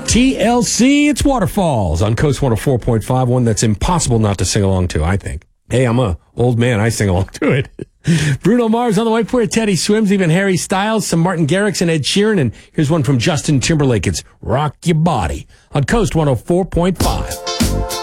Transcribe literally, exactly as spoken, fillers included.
T L C, it's Waterfalls on Coast one oh four point five, one that's impossible not to sing along to, I think. Hey, I'm a old man. I sing along to it. Bruno Mars on the way for it. Teddy Swims, even Harry Styles, some Martin Garrix and Ed Sheeran. And here's one from Justin Timberlake. It's Rock Your Body on Coast one oh four point five.